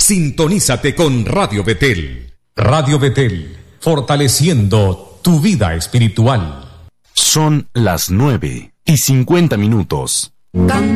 Sintonízate con Radio Betel. Radio Betel, fortaleciendo tu vida espiritual. Son las 9:50.